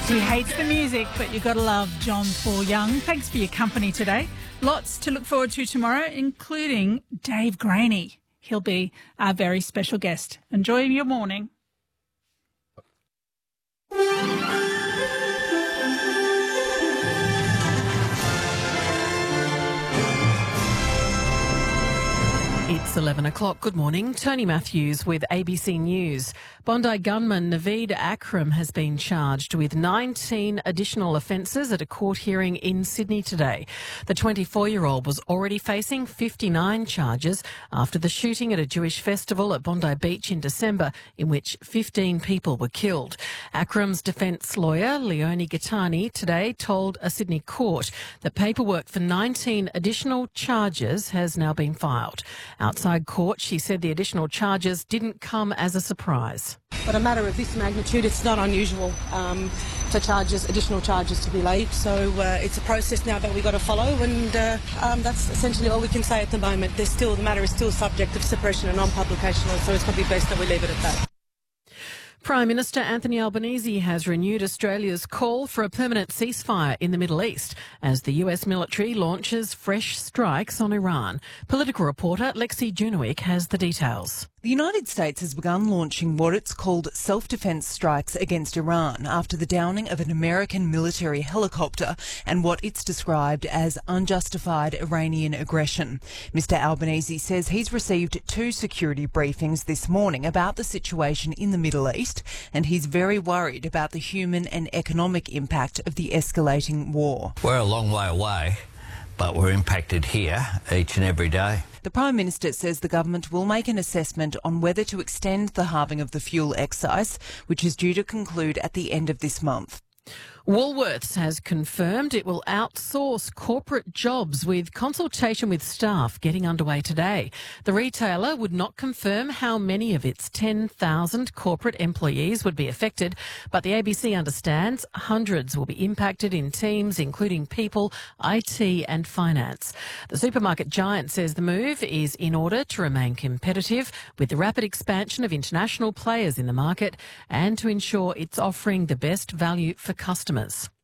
He hates the music, but you've got to love John Paul Young. Thanks for your company today. Lots to look forward to tomorrow, including Dave Graney. He'll be our very special guest. Enjoy your morning. It's 11 o'clock. Good morning. Tony Matthews with ABC News. Bondi gunman Naveed Akram has been charged with 19 additional offences at a court hearing in Sydney today. The 24-year-old was already facing 59 charges after the shooting at a Jewish festival at Bondi Beach in December, in which 15 people were killed. Akram's defence lawyer, Leonie Gattani, today told a Sydney court that paperwork for 19 additional charges has now been filed. Outside court, she said the additional charges didn't come as a surprise. But a matter of this magnitude, it's not unusual for additional charges to be laid. So it's a process now that we've got to follow, and that's essentially all we can say at the moment. The matter is still subject of suppression and non-publication, so it's probably best that we leave it at that. Prime Minister Anthony Albanese has renewed Australia's call for a permanent ceasefire in the Middle East as the US military launches fresh strikes on Iran. Political reporter Lexi Junowick has the details. The United States has begun launching what it's called self-defense strikes against Iran after the downing of an American military helicopter and what it's described as unjustified Iranian aggression. Mr Albanese says he's received 2 security briefings this morning about the situation in the Middle East, and he's very worried about the human and economic impact of the escalating war. We're a long way away, but we're impacted here each and every day. The Prime Minister says the government will make an assessment on whether to extend the halving of the fuel excise, which is due to conclude at the end of this month. Woolworths has confirmed it will outsource corporate jobs, with consultation with staff getting underway today. The retailer would not confirm how many of its 10,000 corporate employees would be affected, but the ABC understands hundreds will be impacted in teams including people, IT and finance. The supermarket giant says the move is in order to remain competitive with the rapid expansion of international players in the market and to ensure it's offering the best value for customers.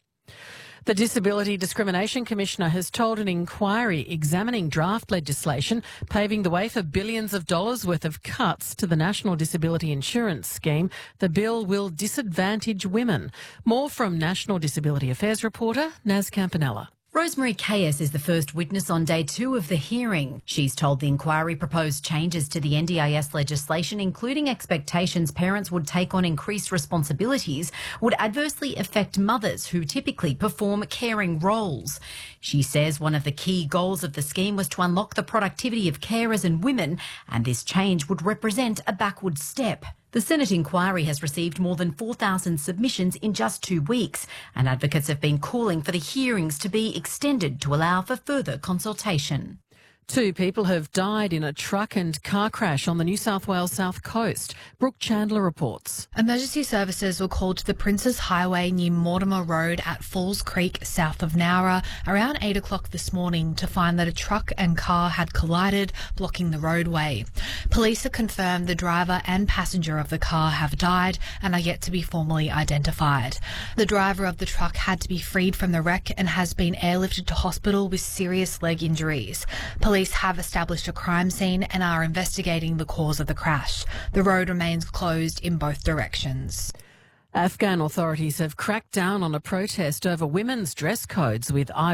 The Disability Discrimination Commissioner has told an inquiry examining draft legislation paving the way for billions of dollars worth of cuts to the National Disability Insurance Scheme. The bill will disadvantage women. More from National Disability Affairs reporter Naz Campanella. Rosemary Caius is the first witness on day 2 of the hearing. She's told the inquiry proposed changes to the NDIS legislation, including expectations parents would take on increased responsibilities, would adversely affect mothers who typically perform caring roles. She says one of the key goals of the scheme was to unlock the productivity of carers and women, and this change would represent a backward step. The Senate inquiry has received more than 4,000 submissions in just 2 weeks, and advocates have been calling for the hearings to be extended to allow for further consultation. 2 people have died in a truck and car crash on the New South Wales South Coast. Brooke Chandler reports. Emergency services were called to the Princes Highway near Mortimer Road at Falls Creek, south of Nowra, around 8 o'clock this morning to find that a truck and car had collided, blocking the roadway. Police have confirmed the driver and passenger of the car have died and are yet to be formally identified. The driver of the truck had to be freed from the wreck and has been airlifted to hospital with serious leg injuries. Police have established a crime scene and are investigating the cause of the crash. The road remains closed in both directions. Afghan authorities have cracked down on a protest over women's dress codes, with